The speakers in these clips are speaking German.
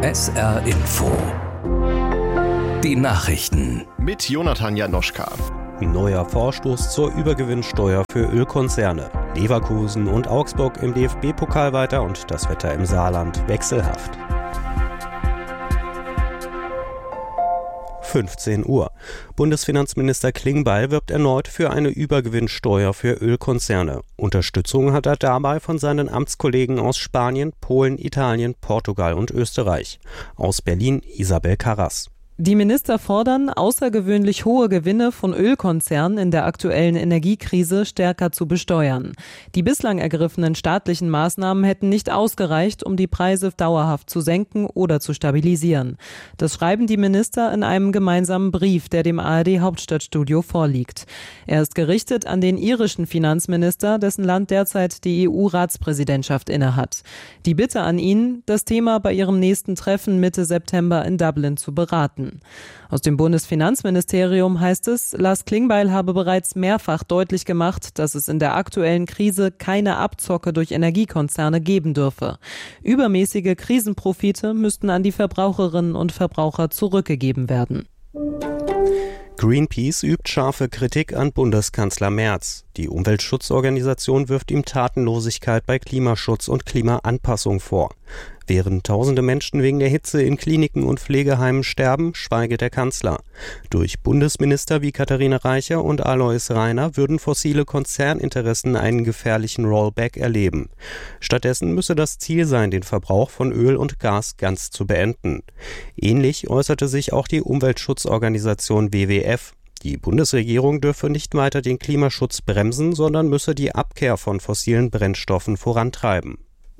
SR Info. Die Nachrichten. Mit Jonathan Janoschka. Neuer Vorstoß zur Übergewinnsteuer für Ölkonzerne. Leverkusen und Augsburg im DFB-Pokal weiter und das Wetter im Saarland wechselhaft. 15 Uhr. Bundesfinanzminister Klingbeil wirbt erneut für eine Übergewinnsteuer für Ölkonzerne. Unterstützung hat er dabei von seinen Amtskollegen aus Spanien, Polen, Italien, Portugal und Österreich. Aus Berlin Isabel Karras. Die Minister fordern, außergewöhnlich hohe Gewinne von Ölkonzernen in der aktuellen Energiekrise stärker zu besteuern. Die bislang ergriffenen staatlichen Maßnahmen hätten nicht ausgereicht, um die Preise dauerhaft zu senken oder zu stabilisieren. Das schreiben die Minister in einem gemeinsamen Brief, der dem ARD-Hauptstadtstudio vorliegt. Er ist gerichtet an den irischen Finanzminister, dessen Land derzeit die EU-Ratspräsidentschaft innehat. Die Bitte an ihn, das Thema bei ihrem nächsten Treffen Mitte September in Dublin zu beraten. Aus dem Bundesfinanzministerium heißt es, Lars Klingbeil habe bereits mehrfach deutlich gemacht, dass es in der aktuellen Krise keine Abzocke durch Energiekonzerne geben dürfe. Übermäßige Krisenprofite müssten an die Verbraucherinnen und Verbraucher zurückgegeben werden. Greenpeace übt scharfe Kritik an Bundeskanzler Merz. Die Umweltschutzorganisation wirft ihm Tatenlosigkeit bei Klimaschutz und Klimaanpassung vor. Während tausende Menschen wegen der Hitze in Kliniken und Pflegeheimen sterben, schweige der Kanzler. Durch Bundesminister wie Katharina Reicher und Alois Rainer würden fossile Konzerninteressen einen gefährlichen Rollback erleben. Stattdessen müsse das Ziel sein, den Verbrauch von Öl und Gas ganz zu beenden. Ähnlich äußerte sich auch die Umweltschutzorganisation WWF. Die Bundesregierung dürfe nicht weiter den Klimaschutz bremsen, sondern müsse die Abkehr von fossilen Brennstoffen vorantreiben.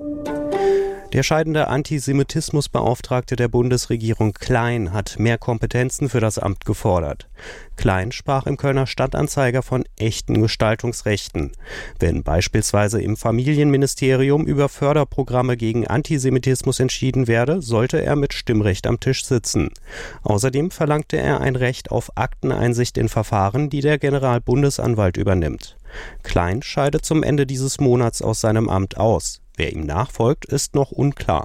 Der scheidende Antisemitismusbeauftragte der Bundesregierung Klein hat mehr Kompetenzen für das Amt gefordert. Klein sprach im Kölner Stadtanzeiger von echten Gestaltungsrechten. Wenn beispielsweise im Familienministerium über Förderprogramme gegen Antisemitismus entschieden werde, sollte er mit Stimmrecht am Tisch sitzen. Außerdem verlangte er ein Recht auf Akteneinsicht in Verfahren, die der Generalbundesanwalt übernimmt. Klein scheidet zum Ende dieses Monats aus seinem Amt aus. Wer ihm nachfolgt, ist noch unklar.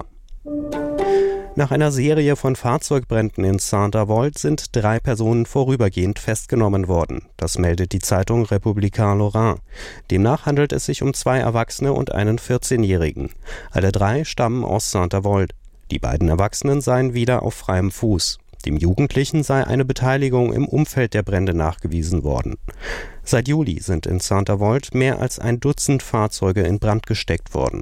Nach einer Serie von Fahrzeugbränden in Saint-Avold sind 3 Personen vorübergehend festgenommen worden. Das meldet die Zeitung Républicain Lorrain. Demnach handelt es sich um 2 Erwachsene und einen 14-Jährigen. Alle 3 stammen aus Saint-Avold. Die beiden Erwachsenen seien wieder auf freiem Fuß. Dem Jugendlichen sei eine Beteiligung im Umfeld der Brände nachgewiesen worden. Seit Juli sind in Saint-Avold mehr als 1 Dutzend Fahrzeuge in Brand gesteckt worden.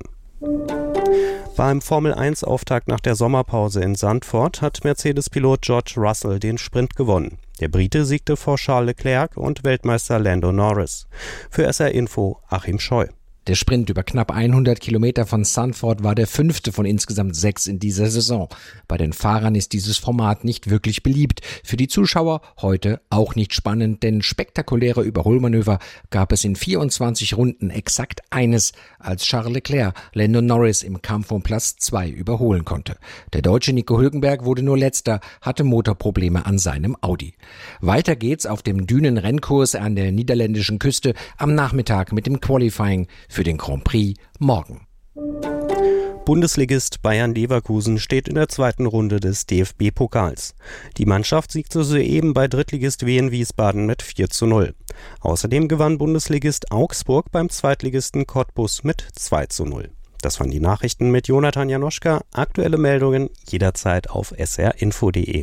Beim Formel-1-Auftakt nach der Sommerpause in Zandvoort hat Mercedes-Pilot George Russell den Sprint gewonnen. Der Brite siegte vor Charles Leclerc und Weltmeister Lando Norris. Für SR Info Achim Scheu. Der Sprint über knapp 100 Kilometer von Zandvoort war der 5. von insgesamt 6 in dieser Saison. Bei den Fahrern ist dieses Format nicht wirklich beliebt. Für die Zuschauer heute auch nicht spannend, denn spektakuläre Überholmanöver gab es in 24 Runden exakt eines, als Charles Leclerc Lando Norris im Kampf um Platz 2 überholen konnte. Der Deutsche Nico Hülkenberg wurde nur Letzter, hatte Motorprobleme an seinem Audi. Weiter geht's auf dem Dünenrennkurs an der niederländischen Küste am Nachmittag mit dem Qualifying für den Grand Prix morgen. Bundesligist Bayer Leverkusen steht in der 2. Runde des DFB-Pokals. Die Mannschaft siegte soeben bei Drittligist Wien Wiesbaden mit 4:0. Außerdem gewann Bundesligist Augsburg beim Zweitligisten Cottbus mit 2:0. Das waren die Nachrichten mit Jonathan Janoschka. Aktuelle Meldungen jederzeit auf srinfo.de.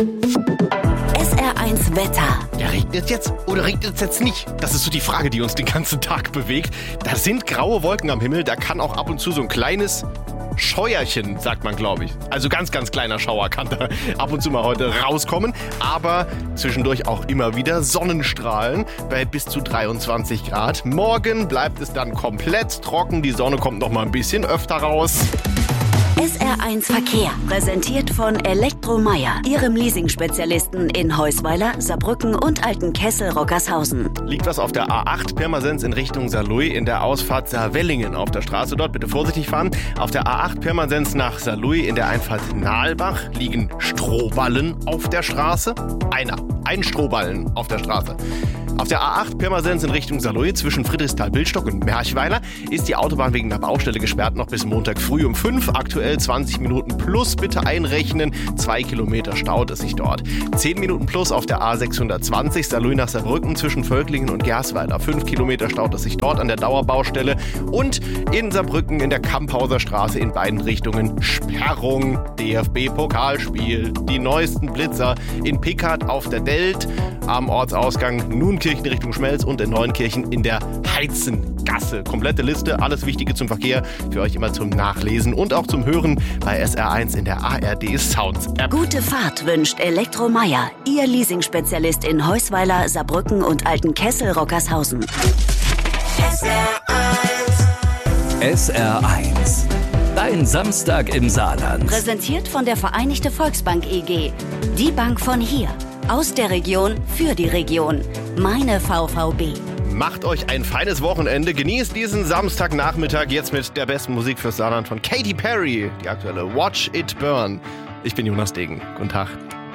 SR1 Wetter. Ja, regnet jetzt oder regnet es jetzt nicht? Das ist so die Frage, die uns den ganzen Tag bewegt. Da sind graue Wolken am Himmel, da kann auch ab und zu so ein kleines Scheuerchen, sagt man, glaube ich. Also ganz, ganz kleiner Schauer kann da ab und zu mal heute rauskommen. Aber zwischendurch auch immer wieder Sonnenstrahlen bei bis zu 23 Grad. Morgen bleibt es dann komplett trocken. Die Sonne kommt noch mal ein bisschen öfter raus. SR1 Verkehr, präsentiert von Elektromeier, Ihrem Leasing-Spezialisten in Heusweiler, Saarbrücken und Altenkessel-Rockershausen. Liegt was auf der A8 Pirmasens in Richtung Saarlouis in der Ausfahrt Saarwellingen auf der Straße. Dort bitte vorsichtig fahren. Auf der A8 Pirmasens nach Saarlouis in der Einfahrt Nahlbach liegen Strohballen auf der Straße. Ein Strohballen auf der Straße. Auf der A8 Pirmasens in Richtung Saarlouis zwischen Friedrichsthal-Billstock und Merchweiler ist die Autobahn wegen der Baustelle gesperrt noch bis Montag früh um 5. Aktuell 20 Minuten plus bitte einrechnen. 2 Kilometer staut es sich dort. 10 Minuten plus auf der A620 Saarlouis nach Saarbrücken zwischen Völklingen und Gersweiler. 5 Kilometer staut es sich dort an der Dauerbaustelle. Und in Saarbrücken in der Kamphauser Straße in beiden Richtungen Sperrung. DFB-Pokalspiel. Die neuesten Blitzer in Pickard auf der Delt am Ortsausgang Nuenkirchen Richtung Schmelz und in Neuenkirchen in der Heizengasse. Komplette Liste, alles Wichtige zum Verkehr für euch immer zum Nachlesen und auch zum Hören bei SR1 in der ARD Sounds App. Gute Fahrt wünscht Elektromeier, Ihr Leasingspezialist in Heusweiler, Saarbrücken und Altenkessel-Rockershausen. SR1. Dein Samstag im Saarland. Präsentiert von der Vereinigte Volksbank EG. Die Bank von hier. Aus der Region für die Region. Meine VVB. Macht euch ein feines Wochenende. Genießt diesen Samstagnachmittag jetzt mit der besten Musik fürs Saarland von Katy Perry. Die aktuelle Watch It Burn. Ich bin Jonas Degen. Guten Tag.